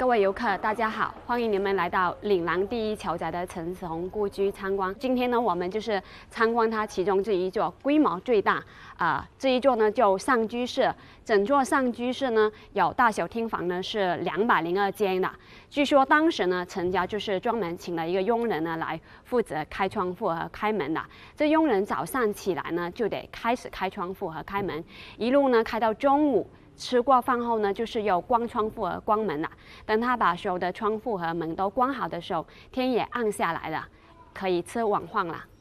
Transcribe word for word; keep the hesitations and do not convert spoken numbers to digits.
各位游客，大家好，欢迎你们来到岭南第一豪宅的陈子鸿故居参观。今天呢，我们就是参观它其中这一座规模最大啊、呃，这一座呢叫上居室。整座上居室呢有大小厅房呢是两百零二间的。据说当时呢，陈家就是专门请了一个佣人呢来负责开窗户和开门的。这佣人早上起来呢就得开始开窗户和开门，一路呢开到中午。 吃过饭后呢，就是要关窗户和关门了。等他把所有的窗户和门都关好的时候，天也暗下来了，可以吃晚饭了。